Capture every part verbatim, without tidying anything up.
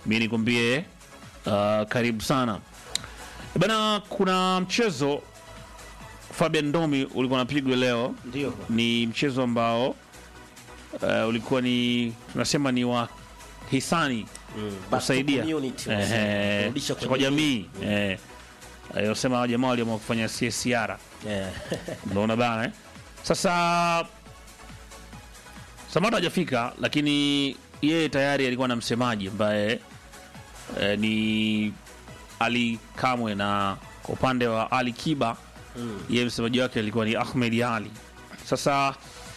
mimi nikwambie uh, karibu sana. Bana, kuna mchezo Fabian Ndomi ulikuwa unapigwa leo. Ndio. Ni mchezo ambao uh, ulikuwa ni tunasema ni wa hisani Mm. kusaidia eh, kurudisha kwa jamii. Eh. Ayosema jamaa waliamua kufanya C S R. Eh. Unaona bana eh? Sasa Samata hajafika, lakini yeye tayari alikuwa na msemaji ambaye eh, ni Ali Kamwe, na kwa upande wa Ali Kiba mm. yeye msemaji wake alikuwa ni Ahmed Ali. Sasa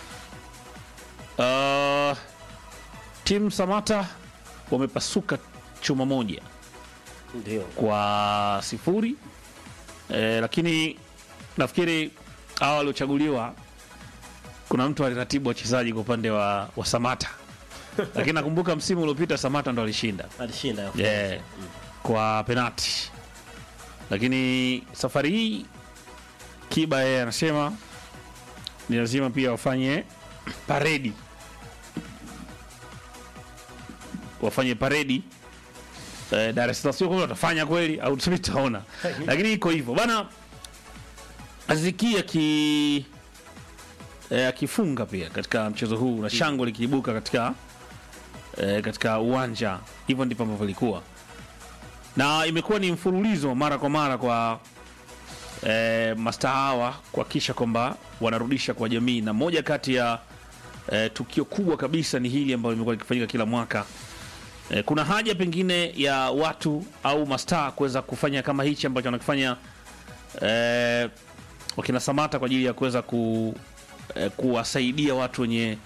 uh, timu Samata wamepasuka chuma moja ndio kwa sifuri eh, lakini nafikiri hao waliochaguliwa kuna mtu aliratibu wachezaji kwa upande wa, wa Samata lakini nakumbuka msimu uliopita Samata ndo alishinda alishinda yeah, mm. kwa penalti, lakini safari hii Kiba yeye anasema ni lazima pia wafanye paredi wafanye paredi eh, Dar es Salaam. Sio kwamba watafanya kweli au tutaona lakini iko hivyo bana. Azikia ki eh, akifunga pia katika mchezo huu na shangwe likiibuka katika eh, katika uwanja. Hivyo ndipo ambavyo ilikuwa, na imekuwa ni mfululizo mara kwa mara kwa eh, mastaa hawa kuhakikisha kwamba wanarudisha kwa jamii, na moja kati ya eh, tukio kubwa kabisa ni hili ambalo limekuwa likifanyika kila mwaka. Eh, kuna haja pengine ya watu au mastaa kuweza kufanya kama hichi ambacho wanakifanya eh, wakina Samata kwa ajili ya kuweza ku, eh, kuwasaidia watu wenye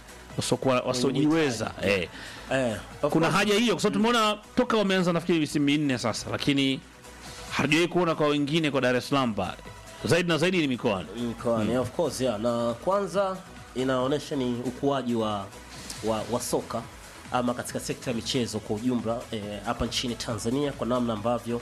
wasiojiweza. Eh. Eh, kuna haja hiyo kwa sababu tumeona toka wameanza nafikiri misimu minne sasa, lakini hatujawahi kuona kwa wengine kwa Dar es Salaam pale. Zaidi na zaidi ni mikoani. Mikoani, mm. of course yeah. Na kwanza inaonyesha ni ukuaji wa, wa wa soka ama katika sekta ya michezo kwa ujumla hapa e, nchini Tanzania, kwa namna ambavyo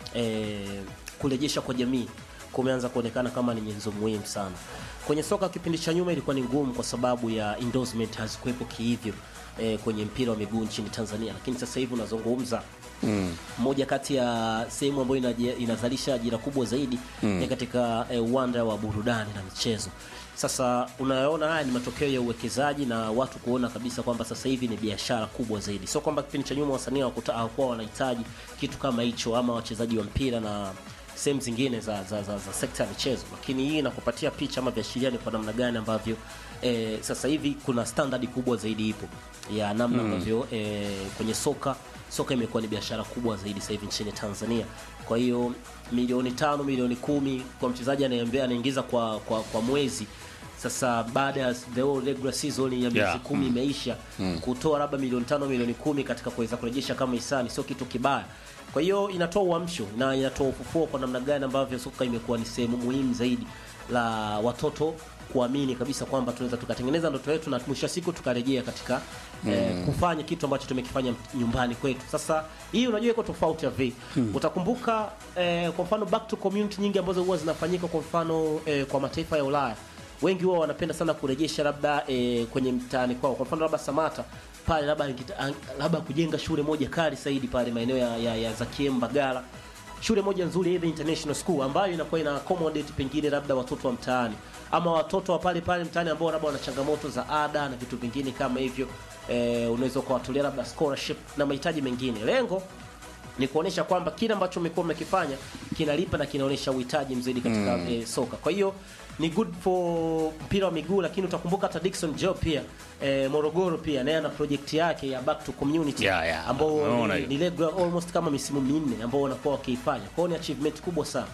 e, kurejesha kwa jamii kumeanza kuonekana kama ni nyenzo muhimu sana. Kwenye soka kipindi cha nyuma ilikuwa ni ngumu kwa sababu ya endorsement hazikuwepo kihivyo e, kwenye mpira wa miguu nchini Tanzania, lakini sasa hivi unazungumza mm. moja kati ya sehemu ambayo inazalisha ajira kubwa zaidi mm. ni katika uwanda e, wa burudani na michezo. Sasa unaona haya ni matokeo ya uwekezaji na watu kuona kabisa kwamba sasa hivi ni biashara kubwa zaidi. Sio kwamba kipindi cha nyuma wasanii hawakuwa wanahitaji kitu kama hicho ama wachezaji wa mpira na sehemu zingine za, za, za, za sekta ya michezo, lakini hii inakupatia picha ama viashiria ni kwa namna gani ambavyo e, sasa hivi kuna standard kubwa zaidi ipo ya namna ambavyo mm. e, kwenye soka soka imekuwa ni biashara kubwa zaidi sasa hivi nchini Tanzania. Kwa hiyo milioni tano, milioni kumi kwa mchezaji anayeambia anaingiza kwa, kwa kwa mwezi. Sasa baada ya the whole regular season ya miezi yeah. kumi imeisha mm. kutoa labda milioni tano, milioni kumi katika kuweza kurejesha kama hisani sio kitu kibaya. Kwa hiyo inatoa uamsho na inatoa ufufuo kwa namna gani ambavyo soka imekuwa ni sehemu muhimu zaidi la watoto kuamini kabisa kwamba tunaweza tukatengeneza ndoto yetu na mwisho siku tukarejea katika mm. eh, kufanya kitu ambacho tumekifanya nyumbani kwetu. Sasa hii unajua iko tofauti ya vi. Mm. Utakumbuka eh, kwa mfano back to community nyingi ambazo huwa zinafanyika kwa mfano eh, kwa mataifa ya Ulaya. Wengi huwa wanapenda sana kurejesha labda e, kwenye mtaani kwao. Kwa mfano labda Samata pale labda labda kujenga shule moja kali zaidi pale maeneo ya, ya, ya Zakiem Bagala. Shule moja nzuri ile international school ambayo inakuwa ina accommodate pengine labda watoto wa mtaani ama watoto wa pale pale mtaani ambao labda wana changamoto za ada na vitu vingine kama hivyo. E, unaweza kuwatolea labda scholarship na mahitaji mengine. Lengo ni kuonesha kwamba kile ambacho mmekuwa mmekifanya kinalipa na kinaonesha uhitaji mzidi katika mm. e, soka. Kwa hiyo ni good for mpira wa miguu, lakini utakumbuka hata Dickson Job pia e, Morogoro pia naye ana project yake ya back to community yeah, yeah. ambao ni, ni regular almost kama misimu minne ambao wanakuwa wakiifanya. Kwa hiyo ni achievement kubwa sana.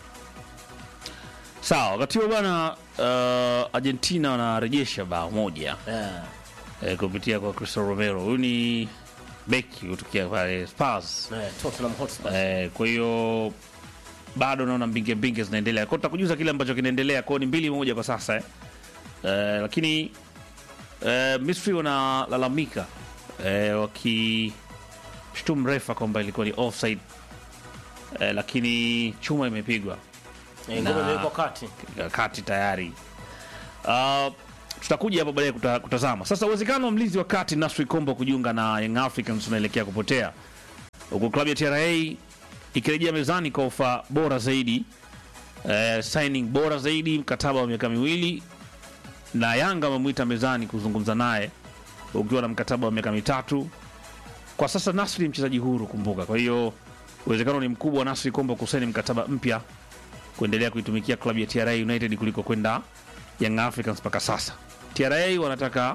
Sawa, wakati huo bwana uh, Argentina wanarejesha bao moja yeah. e, kupitia kwa Cristiano Romero. Huyu ni beki kutokea pale Spurs eh, Tottenham Hotspur. Eh, kwa hiyo bado naona mbinge mbinge zinaendelea. Kwa tutakujuza kile ambacho kinaendelea. Kwa ni mbili moja kwa sasa eh. Eh, lakini eh, Misri wanalalamika eh, wakishtumu refa kwamba ilikuwa ni offside eh, lakini chuma imepigwa eh, ngoma imewekwa kati kati tayari. Uh, tutakuja hapo baadaye kuta, kutazama. Sasa uwezekano wa mlinzi wa kati Nasri Kombo kujiunga na Young Africans unaelekea kupotea huku klabu ya T R A ikirejea mezani kwa ofa bora zaidi, eh, signing bora zaidi, mkataba wa miaka miwili, na Yanga wamemwita mezani kuzungumza naye ukiwa na mkataba wa miaka mitatu. Kwa sasa Nasri mchezaji huru, kumbuka. Kwa hiyo uwezekano ni mkubwa wa Nasri Kombo kusaini mkataba mpya kuendelea kuitumikia klabu ya T R A United kuliko kwenda Young Africans mpaka sasa. T R A wanataka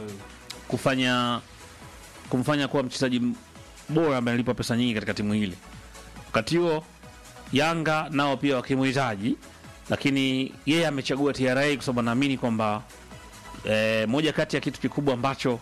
kufanya kumfanya kuwa mchezaji bora ambaye analipwa pesa nyingi katika timu hili. Wakati huo Yanga nao pia wakimhitaji, lakini yeye amechagua T R A kwa sababu anaamini kwamba eh, moja kati ya kitu kikubwa ambacho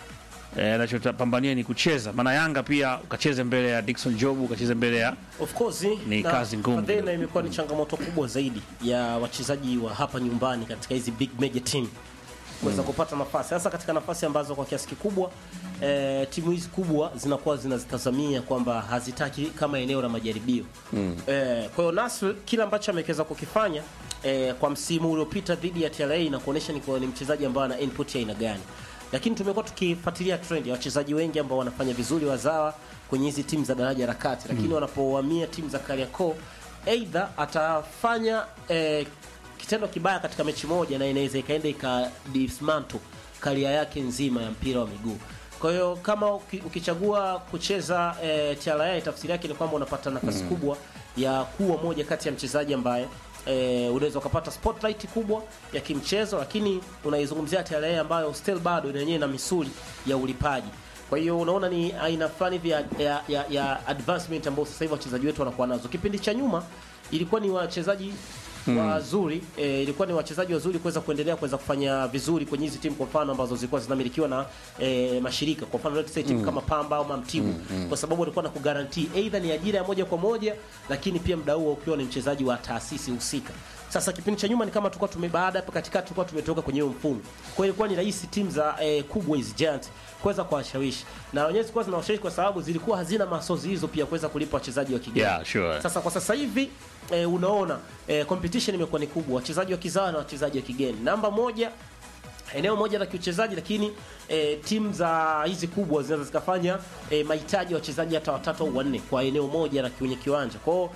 eh, anachopambania ni kucheza. Maana Yanga pia ukacheze mbele ya Dickson Job, ukacheze mbele ya of course ni kazi ngumu. Tena imekuwa ni changamoto kubwa zaidi ya wachezaji wa hapa nyumbani katika hizi big major team kuweza mm. kupata nafasi. Sasa katika nafasi ambazo kwa kiasi kikubwa eh, timu hizi kubwa zinakuwa zinazitazamia kwamba hazitaki kama eneo la majaribio. Mm. Eh, kwa hiyo Nasr kila ambacho ameweza kukifanya eh, kwa msimu uliopita dhidi ya T R A na kuonesha ni kwa ni mchezaji ambaye ana input ya aina gani. Lakini tumekuwa tukifuatilia trend ya wachezaji wengi ambao wanafanya vizuri wazawa kwenye hizi timu za daraja la kati, lakini mm. wanapohamia timu za Kariakoo either atafanya eh, kitendo kibaya katika mechi moja na inaweza ikaenda ikadismantle karia yake nzima ya mpira wa miguu. Kwa hiyo kama ukichagua kucheza e, T R A, tafsiri yake ni kwamba unapata nafasi mm. kubwa ya kuwa moja kati ya mchezaji ambaye e, unaweza kupata spotlight kubwa ya kimchezo, lakini unaizungumzia T R A ambayo still bado yenyewe na misuli ya ulipaji. Kwa hiyo unaona ni aina fulani ya, ya, ya, ya advancement ambayo sasa hivi wachezaji wetu wanakuwa nazo. Kipindi cha nyuma ilikuwa ni wachezaji Hmm. wazuri e, ilikuwa ni wachezaji wazuri kuweza kuendelea kuweza kufanya vizuri kwenye hizi timu, kwa mfano ambazo zilikuwa zinamilikiwa na e, mashirika, kwa mfano let's say timu hmm. kama Pamba au Mamtibu hmm. hmm. kwa sababu walikuwa na kugarantii either ni ajira ya moja kwa moja, lakini pia mdau huo ukiwa ni mchezaji wa taasisi husika. Sasa kipindi cha nyuma ni kama tulikuwa tumebaada hapo katikati tulikuwa tumetoka kwenye huo mfumo. Kwa hiyo ilikuwa ni rahisi timu za e, kubwa hizi giant kuweza kuwashawishi, na wenyewe zilikuwa zinawashawishi kwa sababu zilikuwa hazina masozi hizo pia kuweza kulipa wachezaji wa kigeni. Yeah, sure. Sasa kwa sasa hivi e, unaona e, competition imekuwa ni kubwa, wachezaji wa kizawa na wachezaji wa kigeni. Namba moja eneo moja la kiuchezaji, lakini e, timu za hizi kubwa zinaweza zikafanya e, mahitaji ya wachezaji hata watatu au wanne kwa eneo moja la kwenye kiwanja. Kwa hiyo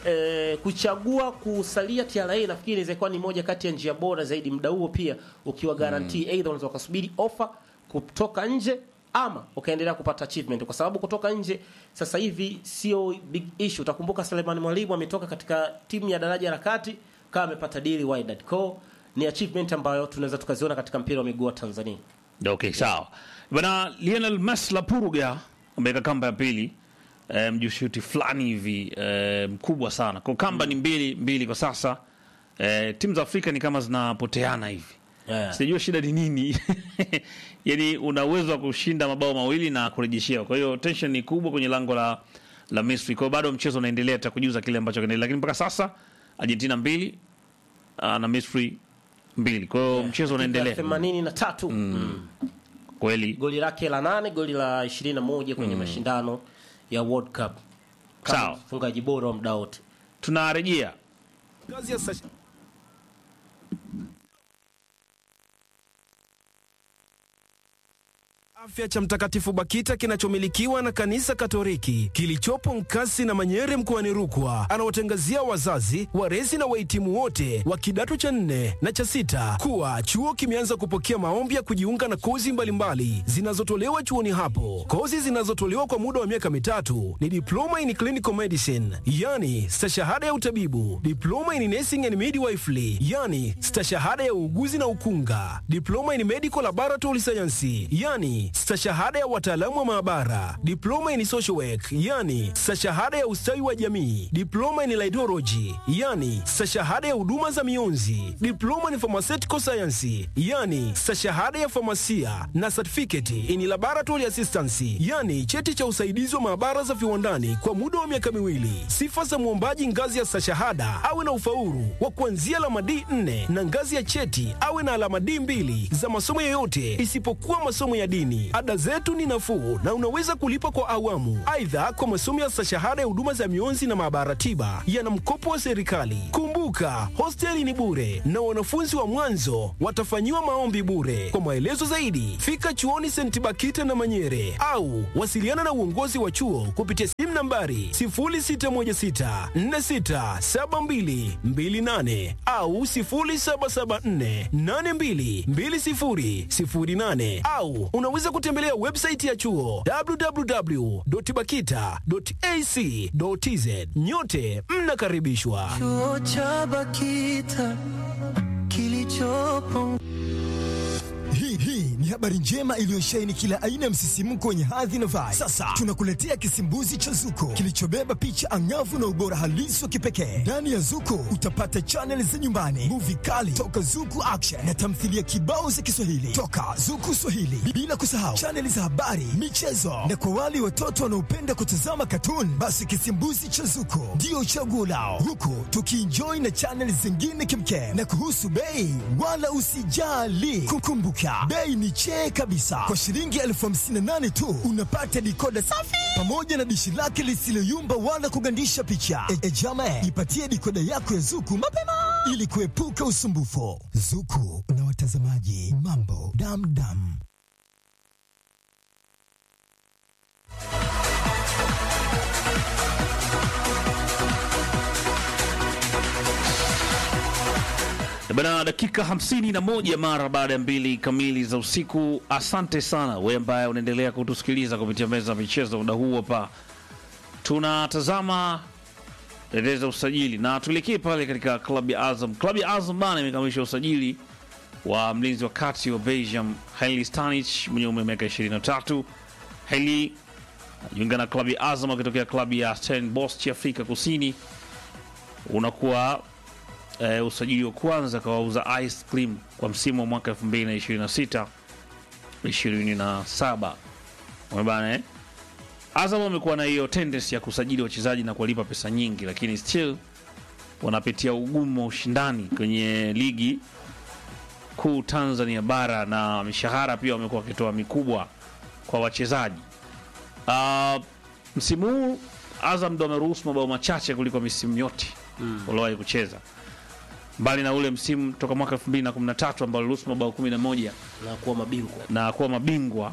e, kuchagua kusalia T R A nafikiri inaweza kuwa ni moja kati ya njia bora zaidi, muda huo pia ukiwa guarantee mm. either unaweza kusubiri offer kutoka nje ama ukaendelea kupata achievement, kwa sababu kutoka nje sasa hivi sio big issue. Utakumbuka Suleiman Mwalimu ametoka katika timu ya daraja la kati kama amepata deal Wydad. Kwa ni achievement ambayo tunaweza tukaziona katika mpira wa miguu wa Tanzania. Okay, sawa. Bwana Lionel Messi la Puruga ameweka kamba ya pili, eh, mjushuti fulani hivi eh, mkubwa sana. Kwa kamba mm. ni mbili mbili kwa sasa. Eh, timu za Afrika ni kama zinapoteana hivi. Yeah. Sijui shida ni nini. Yaani una uwezo wa kushinda mabao mawili na kurejeshia. Kwa hiyo tension ni kubwa kwenye lango la la Misri. Kwa hiyo bado mchezo unaendelea, tutakujuza kile ambacho kinaendelea. Lakini mpaka sasa Argentina mbili na Misri mbili. Kwa hiyo yeah, mchezo unaendelea. themanini na tatu Mm. Mm. Kweli. Goli lake la nane, goli la ishirini na moja kwenye mm. mashindano ya World Cup. Sawa. Mfungaji bora wa muda wote. Tunarejea. Kazi ya Sasha. Afya cha Mtakatifu Bakita kinachomilikiwa na Kanisa Katoliki kilichopo Nkasi na Manyere mkoani Rukwa anawatangazia wazazi, walezi na wahitimu wote wa kidato cha nne na cha sita kuwa chuo kimeanza kupokea maombi ya kujiunga na kozi mbalimbali zinazotolewa chuoni hapo. Kozi zinazotolewa kwa muda wa miaka mitatu ni Diploma in Clinical Medicine, yani stashahada ya utabibu, Diploma in Nursing and Midwifery, yani stashahada ya uuguzi na ukunga, Diploma in Medical Laboratory Science, yani stashahada ya wataalamu wa maabara, Diploma in Social Work, yani stashahada ya ustawi wa jamii, Diploma in Laidology, yani stashahada ya huduma za mionzi, Diploma in Pharmaceutical Science, yani stashahada ya famasia, na Certificate in Laboratory Assistance, yani cheti cha usaidizi wa maabara za viwandani kwa muda wa miaka miwili. Sifa za mwombaji ngazi ya stashahada awe na ufaulu wa kuanzia alama D nne na ngazi ya cheti awe na alama D mbili za masomo yoyote isipokuwa masomo ya dini. Chuoni ada zetu ni nafuu na unaweza kulipa kwa awamu. Aidha, kwa masomo ya stashahada ya huduma za mionzi na maabara tiba yana mkopo wa serikali. Kumbuka, hosteli ni bure na wanafunzi wa mwanzo watafanyiwa maombi bure. Kwa maelezo zaidi, fika chuoni Saint Bakita na Manyere au wasiliana na uongozi wa chuo kupitia simu nambari sifuri sita moja sita nne sita saba mbili mbili nane au sifuri saba saba nne nane mbili mbili sifuri sifuri nane au unaweza kutembelea website ya chuo double-u double-u double-u dot bakita dot a c dot t z. Nyote mnakaribishwa. Chuo cha Bakita kilichopo. Hii hii ni habari njema iliyosheheni kila aina ya msisimko wenye hadhi na vibe. Sasa tunakuletea kisimbuzi cha Zuko kilichobeba picha angavu na ubora halisi wa kipekee. Ndani ya Zuko utapata channel za nyumbani, movie kali toka Zuku Action na tamthilia kibao za Kiswahili toka Zuku Swahili, bila kusahau channel za habari, michezo na kwa wale watoto wanaopenda kutazama cartoon, basi kisimbuzi cha Zuko ndio chaguo lao, huku tukienjoy na channel zingine kimkem. Na kuhusu bei, wala usijali, kukumbuka bei ni chee kabisa. Kwa shilingi elfu hamsini na nane tu unapata dikoda safi pamoja na dishi lake lisiloyumba wala kugandisha picha. E, e jame, ipatie dikoda yako ya Zuku mapema ili kuepuka usumbufu. Zuku na watazamaji, mambo damdam. Bana, dakika hamsini na moja mara baada ya mbili kamili za usiku. Asante sana wewe ambaye unaendelea kutusikiliza kupitia meza ya michezo. Muda huu hapa tunatazama teteza usajili na tuelekee pale katika klabu ya Azam. Klabu ya Azam bana imekamilisha usajili wa mlinzi wa kati wa Belgium Haile Stanich mwenye umri wa miaka ishirini na tatu. Haile anajiunga na klabu ya Azam akitokea klabu ya Stellenbosch ya Afrika Kusini. Unakuwa E, usajili wa kwanza kwa wauza ice cream kwa msimu wa mwaka elfu mbili ishirini na sita ishirini na saba. Mbona eh? Azam wamekuwa na hiyo tendency ya kusajili wachezaji na kuwalipa pesa nyingi, lakini still wanapitia ugumu wa ushindani kwenye ligi kuu Tanzania bara, na mishahara pia wamekuwa wakitoa mikubwa kwa wachezaji. Uh, msimu huu Azam ndo ameruhusu mabao machache kuliko misimu yote mm. waliowahi kucheza, mbali na ule msimu toka mwaka elfu mbili kumi na tatu ambao aliruhusu mabao kumi na moja na kuwa mabingwa na kuwa mabingwa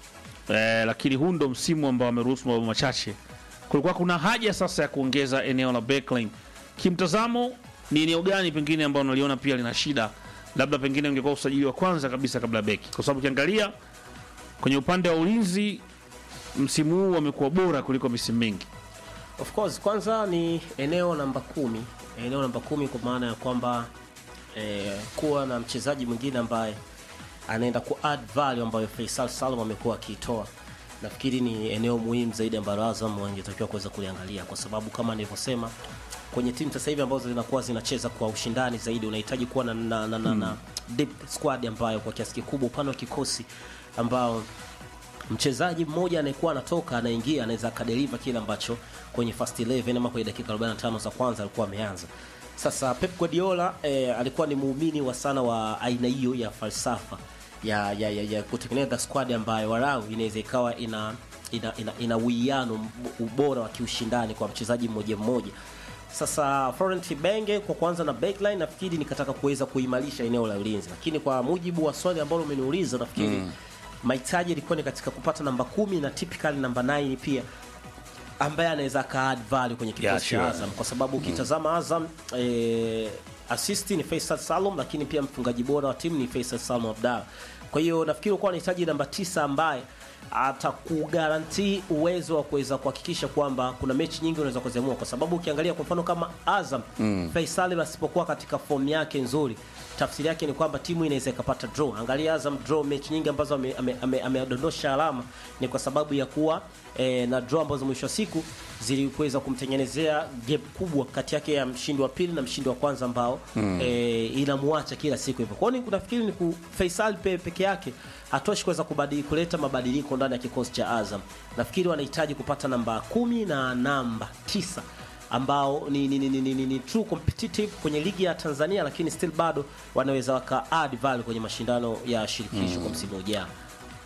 eh, lakini huu ndo msimu ambao ameruhusu mabao machache. Kulikuwa kuna haja sasa ya kuongeza eneo la backline. Kimtazamo ni eneo gani pengine ambao unaliona pia lina shida? Labda pengine ungekuwa usajili wa kwanza kabisa kabla beki, kwa sababu ukiangalia kwenye upande wa ulinzi msimu huu wamekuwa bora kuliko misimu mingi. Of course, kwanza ni eneo namba kumi. Eneo namba kumi kwa maana ya kwamba eh, kuwa na mchezaji mwingine ambaye anaenda ku add value ambayo Faisal Salum amekuwa akiitoa. Nafikiri ni eneo muhimu zaidi ambalo Azam wangetakiwa kuweza kuliangalia, kwa sababu kama nilivyosema, kwenye timu sasa hivi ambazo zinakuwa zinacheza kwa ushindani zaidi, unahitaji kuwa na na, na, na, na deep squad ambayo kwa kiasi kikubwa upande wa kikosi ambao mchezaji mmoja anayekuwa anatoka anaingia anaweza kadeliver kile ambacho kwenye first eleven ama kwenye dakika arobaini na tano za kwanza alikuwa ameanza. Sasa Pep Guardiola eh, alikuwa ni muumini wa sana wa aina hiyo ya falsafa ya ya, ya, ya kutengeneza squad ambayo warau inaweza ikawa ina ina ina, ina uwiano ubora wa kiushindani kwa mchezaji mmoja mmoja. Sasa Florent Ibenge kwa kwanza na backline nafikiri nikataka kuweza kuimarisha eneo la ulinzi, lakini kwa mujibu wa swali ambalo umeniuliza nafikiri mm. mahitaji ilikuwa ni katika kupata namba kumi na typical namba nane pia ambaye anaweza ka add value kwenye kikosi cha yeah, sure. Azam, kwa sababu ukitazama mm. Azam eh, assist ni Faisal Salum, lakini pia mfungaji bora wa timu ni Faisal Salum Abdalla. Kwa hiyo nafikiri kwa anahitaji namba tisa ambaye atakugarantii uwezo wa kuweza kuhakikisha kwamba kuna mechi nyingi unaweza kuziamua, kwa sababu ukiangalia kwa mfano kama Azam mm. Faisal asipokuwa katika form yake nzuri, tafsiri yake ni kwamba timu inaweza ikapata draw. Angalia Azam draw mechi nyingi ambazo amedondosha ame, ame, ame alama ni kwa sababu ya kuwa eh, na draw ambazo mwisho wa siku ziliweza kumtengenezea gap kubwa kati yake ya mshindi wa pili na mshindi wa kwanza ambao mm. eh, inamuacha kila siku hivyo. Kwa hiyo nafikiri ni ku Faisal pe, peke yake hatoshi kuweza kubadilika kuleta mabadiliko ndani ya kikosi cha Azam. Nafikiri wanahitaji kupata namba kumi na namba tisa ambao ni ni, ni, ni, ni, ni true competitive kwenye ligi ya Tanzania, lakini still bado wanaweza waka add value kwenye mashindano ya shirikisho mm. kwa msimu ujao.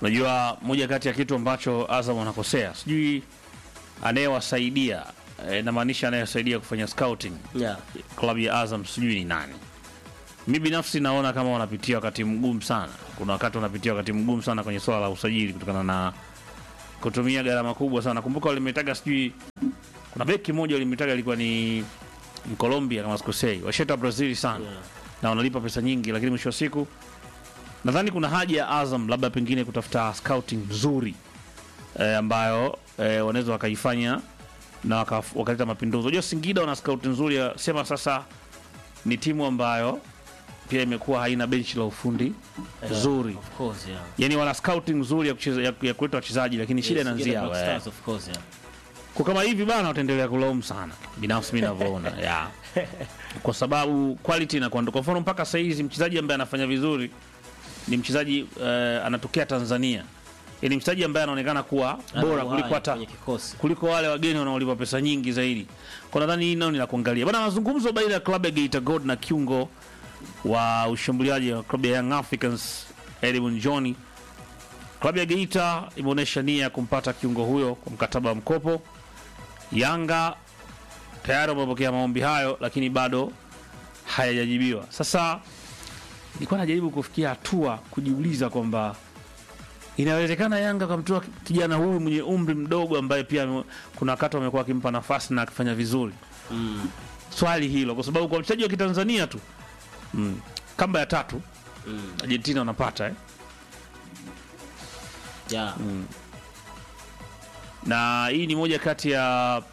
Unajua moja kati ya kitu ambacho Azam wanakosea, sijui anayewasaidia e, namaanisha anayewasaidia kufanya scouting Yeah. klabu ya Azam sijui ni nani. Mimi binafsi naona kama wanapitia wakati mgumu sana. Kuna wakati wanapitia wakati mgumu sana kwenye swala la usajili kutokana na kutumia gharama kubwa sana. Kumbuka walimetaga sijui kuna beki moja walimetaga alikuwa ni Colombia kama sikosei. Washeta Brazil sana. Yeah. Na wanalipa pesa nyingi, lakini mwisho wa siku nadhani kuna haja ya Azam labda pengine kutafuta scouting nzuri e, ambayo e, wanaweza wakaifanya na waka, wakaleta mapinduzi. Unajua Singida wana scout nzuri ya, sema sasa ni timu ambayo pia imekuwa haina benchi la ufundi nzuri. Of course, yeah. Yaani wana scouting nzuri ya kucheza ya, ya kuleta wachezaji, lakini shida inaanzia Black Stars, of course, yeah. kwa kama hivi bana wataendelea kulaumu sana. Binafsi mimi ninavyoona. Yeah. Kwa sababu quality inakuwa kwa mfano mpaka sasa hizi mchezaji ambaye anafanya vizuri ni mchezaji uh, anatokea Tanzania. Yaani mchezaji ambaye anaonekana kuwa bora kuliko hata kuliko wale wageni wanaolipa pesa nyingi zaidi. Kwa nadhani hii nao ni la kuangalia. Bana mazungumzo baina ya klabu ya Geita Gold na kiungo wa ushambuliaji wa klabu ya Young Africans Edmund Johnny. Klabu ya Geita imeonyesha nia ya kumpata kiungo huyo kwa mkataba wa mkopo. Yanga tayari wamepokea maombi hayo lakini bado hayajajibiwa. Sasa nilikuwa najaribu kufikia hatua kujiuliza kwamba inawezekana Yanga kumtoa kijana huyu mwenye umri mdogo ambaye pia kuna wakati wamekuwa akimpa nafasi na akifanya vizuri. Mm. Swali hilo kwa sababu kwa mchezaji wa Kitanzania tu mm. kamba ya tatu mm. Argentina wanapata eh. Yeah. Mm. Na hii ni moja kati ya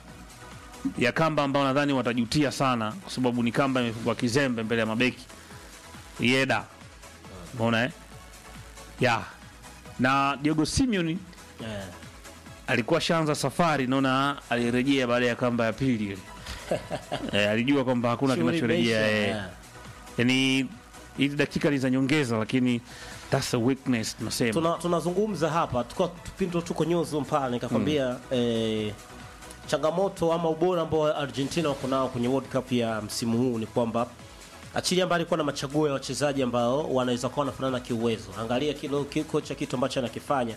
ya kamba ambao nadhani watajutia sana kwa sababu ni kamba imefungwa kizembe mbele ya mabeki. Yeda. Unaona eh? Yeah. Na Diego Simeone Yeah. alikuwa shaanza safari, naona alirejea baada ya kamba ya pili ile. eh, alijua kwamba hakuna kinachorejea eh. Yeah. Yaani hizi dakika ni za nyongeza lakini that's a weakness tunasema. Tuna tunazungumza hapa tuko tupindo tuko nyozo mpana nikakwambia mm. eh, changamoto ama ubora ambao Argentina wako nao kwenye World Cup ya msimu huu ni kwamba achilia mbali kuwa na machaguo ya wachezaji ambao wanaweza kuwa wanafanana kiuwezo. Angalia kilo kocha kitu ambacho anakifanya.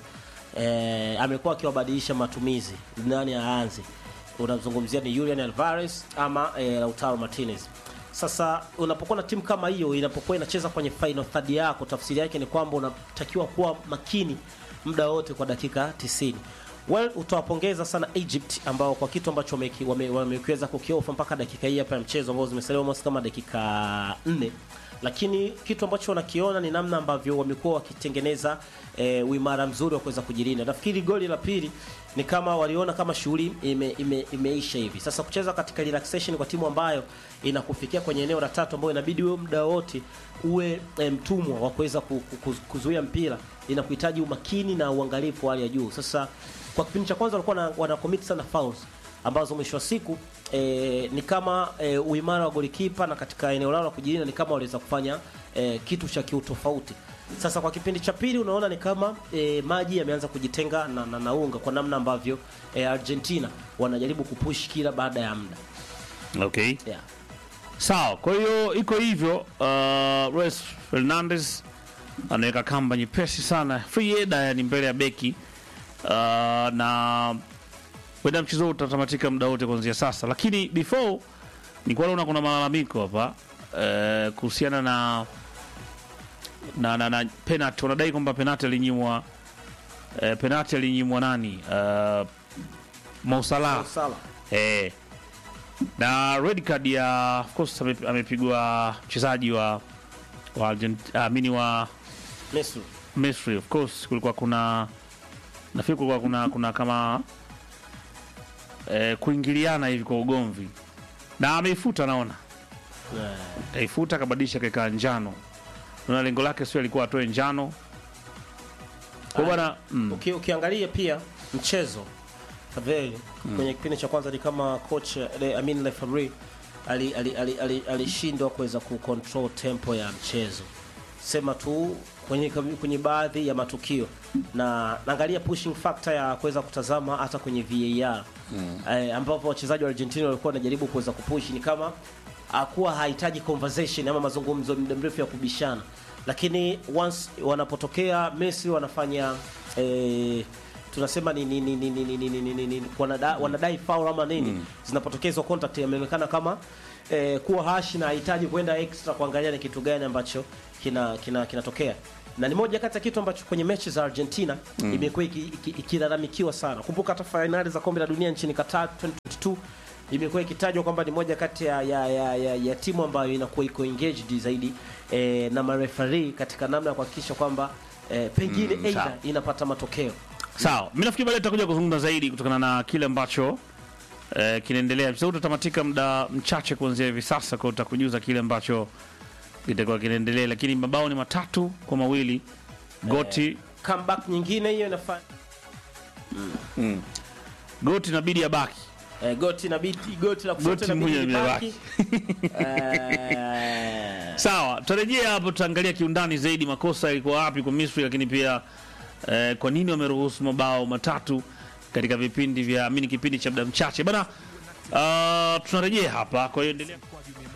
Eh, amekuwa akiwabadilisha matumizi. Nani aanze? Unazungumzia ni Julian Alvarez ama eh, Lautaro Martinez. Sasa unapokuwa na timu kama hiyo inapokuwa inacheza kwenye final third yako, tafsiri yake ni kwamba unatakiwa kuwa makini muda wote kwa dakika tisini. Well, utawapongeza sana Egypt ambao kwa kitu ambacho wameweza wame, kukiofa mpaka dakika hii hapa ya mchezo ambao zimesalia almost kama dakika nne, lakini kitu ambacho wanakiona ni namna ambavyo wamekuwa wakitengeneza e, uimara mzuri wa kuweza kujilinda. Nafikiri goli la pili ni kama waliona kama shughuli ime, ime, imeisha hivi. Sasa kucheza katika relaxation kwa timu ambayo inakufikia kwenye eneo la tatu ambayo inabidi wewe muda wote uwe e, mtumwa wa kuweza kuzuia mpira, inakuhitaji umakini na uangalifu wa hali ya juu. Sasa kwa kipindi cha kwanza walikuwa wana commit sana fouls ambazo mwisho wa siku e, ni kama e, uimara wa golikipa na katika eneo lao la kujilinda ni kama waliweza kufanya e, kitu cha kiutofauti. Sasa kwa kipindi cha pili unaona ni kama e, maji yameanza kujitenga na, na, na unga kwa namna ambavyo e, Argentina wanajaribu kupush kila baada ya muda. Okay. Yeah. Sawa, kwa hiyo iko hivyo uh, Luis Fernandez anaweka kamba nyepesi sana. Free header yani mbele ya beki. Uh, na wenda mchezo utatamatika muda wote kuanzia sasa, lakini before ni kwa naona kuna malalamiko hapa uh, kuhusiana na na na, na penalty. Wanadai kwamba penalty ilinyimwa uh, penalty ilinyimwa nani? Uh, Mo Salah. Mo Salah. Eh. Na red card ya of course amepigwa mchezaji wa wa Argentina, amini wa Misri. Misri of course kulikuwa kuna nafikiri kulikuwa kuna kuna kama eh, kuingiliana hivi kwa ugomvi. Na ameifuta naona. Yeah. Kaifuta kabadilisha kaka njano. Na lengo lake sio alikuwa atoe njano. Kwa bwana mm. uki, ukiangalia pia mchezo Faveli mm. kwenye kipindi cha kwanza ni kama coach I mean referee ali alishindwa ali, ali, ali kuweza kucontrol tempo ya mchezo. Sema tu kwenye kwenye baadhi ya matukio na naangalia pushing factor ya kuweza kutazama hata kwenye V A R mm. eh, ambapo wachezaji wa Argentina walikuwa wanajaribu kuweza kupush ni kama hakuwa hahitaji conversation ama mazungumzo muda mrefu ya kubishana, lakini once wanapotokea Messi wanafanya eh, tunasema ni ni ni ni ni ni ni ni ni wanadai wanadai foul ama nini mm. zinapotokezwa contact yameonekana kama eh, kuwa hashi na hitaji kwenda extra kuangalia ni kitu gani ambacho kina kina kinatokea. Na ni moja kati ya kitu ambacho kwenye mechi za Argentina mm. imekuwa ikilalamikiwa sana. Kumbuka hata finali za kombe la dunia nchini Qatar twenty twenty-two imekuwa ikitajwa kwamba ni moja kati ya ya, ya, ya, ya timu ambayo inakuwa iko engaged zaidi eh, na marefari katika namna ya kuhakikisha kwamba eh, pengine mm, aidha inapata matokeo. Sawa. Mimi nafikiri baadaye tutakuja kuzungumza zaidi kutokana na kile ambacho eh, kinaendelea. Sasa utatamatika muda mchache kuanzia hivi sasa, kwa utakujuza kile ambacho kitakuwa kinaendelea, lakini mabao ni matatu kwa mawili. Goti eh, comeback nyingine hiyo inafanya mm. mm. Goti inabidi abaki. Eh, Goti inabidi Goti la kufuata inabidi abaki. eh... Sawa, tutarejea hapo, tutaangalia kiundani zaidi makosa yalikuwa wapi kwa Misri, lakini pia eh, kwa nini wameruhusu mabao matatu katika vipindi vya mimi kipindi cha muda mchache bana. Uh, tunarejea hapa, kwa hiyo endelea